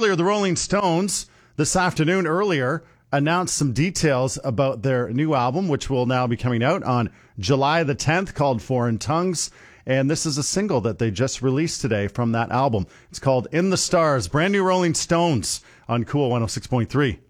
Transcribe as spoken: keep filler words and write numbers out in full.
earlier, the Rolling Stones this afternoon earlier announced some details about their new album, which will now be coming out on July the tenth, called Foreign Tongues. And this is a single that they just released today from that album. It's called In the Stars, brand new Rolling Stones on Cool one oh six point three.